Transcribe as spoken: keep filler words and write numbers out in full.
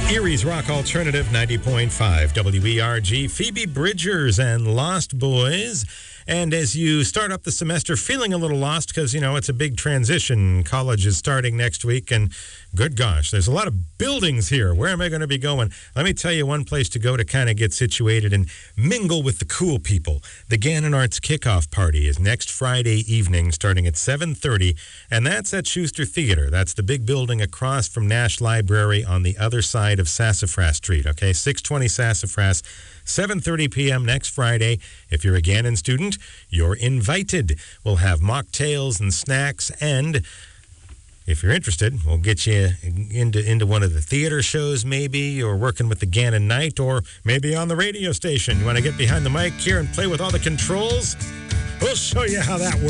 Erie's Rock Alternative ninety point five W E R G, Phoebe Bridgers and Lost Boys. And as you start up the semester feeling a little lost because, you know, it's a big transition. College is starting next week, and good gosh, there's a lot of buildings here. Where am I going to be going? Let me tell you one place to go to kind of get situated and mingle with the cool people. The Gannon Arts Kickoff Party is next Friday evening starting at seven thirty, and that's at Schuster Theater. That's the big building across from Nash Library on the other side of Sassafras Street, okay? six twenty Sassafras. seven thirty p.m. next Friday. If you're a Gannon student, you're invited. We'll have mocktails and snacks, and if you're interested, we'll get you into into one of the theater shows maybe, or working with the Gannon Night, or maybe on the radio station. You want to get behind the mic here and play with all the controls? We'll show you how that works.